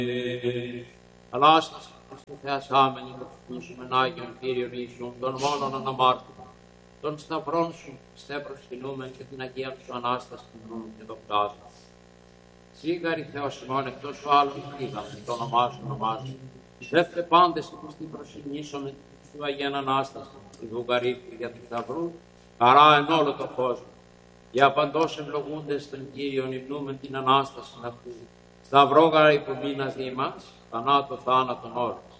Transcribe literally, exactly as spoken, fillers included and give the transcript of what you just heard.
Ανάσταση Χριστού Θεασάμενη, προσφούσιμεν Άγιον Κύριον Ιησούν, τον μόνον αναμάρτητον, των σταυρών σου, στε προσκυνούμεν και την Αγία σου Ανάσταση την και δοξάζουμε. Σίγαρη Θεός ημών εκτός του άλλου πήγαμε, το όνομά σου ονομάζουμε. Δεύτε πάντες και την προσυμνήσωμε του Αγίαν Ανάσταση, τη Βουγγαρίκη για του σταυρού, χαρά εν όλο το κόσμο. Για παντός ευλογούντες τον Κύριον υμνούμεν την Ανάσταση αυτού. Σταυρόγαρα υπομείνας δι' ημάς, θανάτω θάνατον όρο.